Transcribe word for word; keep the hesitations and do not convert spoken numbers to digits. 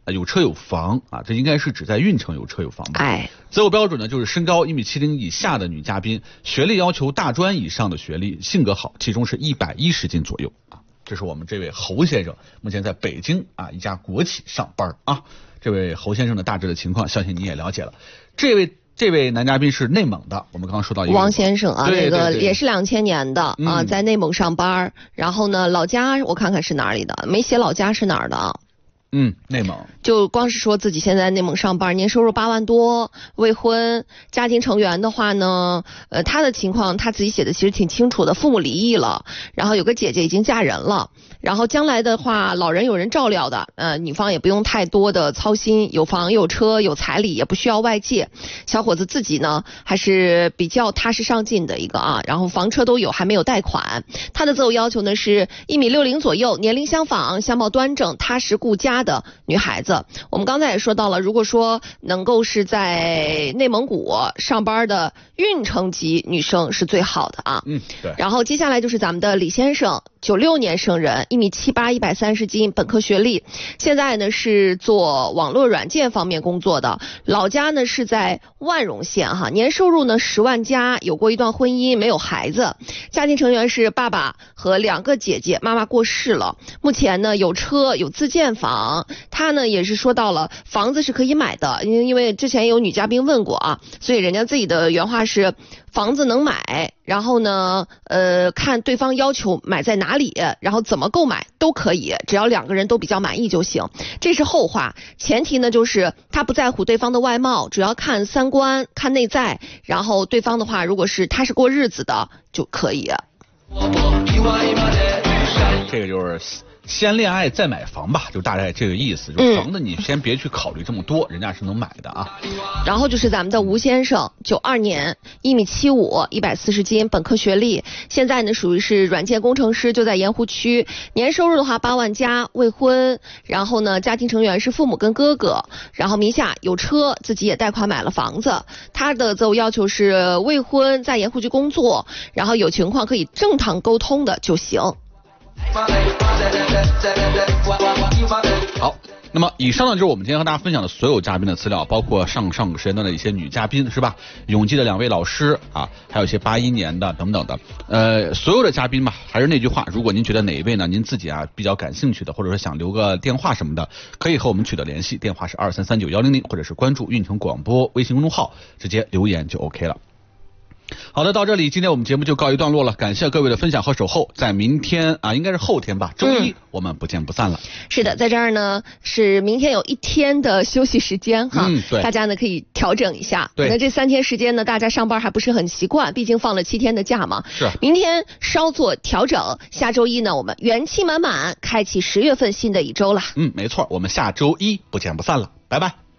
有车有房啊，这应该是指在运城有车有房吧？ 哎， 择偶标准呢就是身高一米七零以下的女嘉宾，学历要求大专以上的学历，性格好，体重是一百一十斤左右啊。这是我们这位侯先生，目前在北京啊一家国企上班啊。这位侯先生的大致的情况，相信你也了解了。这位这位男嘉宾是内蒙的，我们刚刚说到一个王先生啊， 对对对那个也是两千年的、 嗯、 啊，在内蒙上班，然后呢，老家我看看是哪里的，没写老家是哪儿的啊。 嗯，内蒙就光是说自己现在内蒙上班，年收入八万多，未婚，家庭成员的话呢，呃，他的情况他自己写的其实挺清楚的，父母离异了，然后有个姐姐已经嫁人了，然后将来的话，老人有人照料的，呃，女方也不用太多的操心，有房有车有彩礼，也不需要外界。小伙子自己呢还是比较踏实上进的一个啊，然后房车都有，还没有贷款。他的择偶要求呢是一米六零左右，年龄相仿，相貌端正，踏实顾家的女孩子。我们刚才也说到了，如果说能够是在内蒙古上班的运城级女生是最好的啊。 嗯，对。 然后接下来就是咱们的李先生，九六年生人，一米七八，一百三十斤，本科学历，现在呢是做网络软件方面工作的，老家呢是在万荣县哈，年收入呢十万加，有过一段婚姻，没有孩子，家庭成员是爸爸和两个姐姐，妈妈过世了，目前呢有车有自建房，他呢也是说到了房子是可以买的，因因为之前有女嘉宾问过啊，所以人家自己的原话是房子能买，然后呢呃看对方要求买在哪里，然后怎么购买都可以，只要两个人都比较满意就行，这是后话，前提呢就是他不在乎对方的外貌，主要看三观看内在，然后对方的话如果是他是过日子的就可以。 这个就是先恋爱再买房吧，就大概这个意思。就房子你先别去考虑这么多，嗯、人家是能买的啊。 然后就是咱们的吴先生，九二年，一米七五，一百四十斤，本科学历，现在呢属于是软件工程师，就在盐湖区，年收入的话八万加，未婚，然后呢家庭成员是父母跟哥哥，然后名下有车，自己也贷款买了房子。他的择偶要求是未婚，在盐湖区工作，然后有情况可以正常沟通的就行。 好，那么以上呢就是我们今天和大家分享的所有嘉宾的资料，包括上上个时间段的一些女嘉宾是吧？永基的两位老师啊，还有一些八一年的等等的，呃，所有的嘉宾吧，还是那句话，如果您觉得哪一位呢，您自己啊比较感兴趣的，或者说想留个电话什么的，可以和我们取得联系，电话是二三三九幺零零，或者是关注运城广播微信公众号，直接留言就 OK 了。好的，到这里今天我们节目就告一段落了，感谢各位的分享和守候，在明天啊，应该是后天吧，周一、嗯、我们不见不散了。 是的，在这儿呢是明天有一天的休息时间哈， 嗯，对， 大家呢可以调整一下。 对， 那这三天时间呢，大家上班还不是很习惯，毕竟放了七天的假嘛。 是， 明天稍作调整，下周一呢我们元气满满，开启十月份新的一周了。 嗯，没错，我们下周一不见不散了，拜拜。